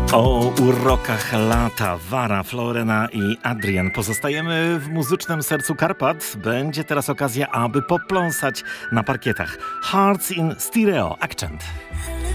O urokach lata, Vara, Florena i Adrian. Pozostajemy w muzycznym sercu Karpat. Będzie teraz okazja, aby popląsać na parkietach. Hearts in Stereo, Accent.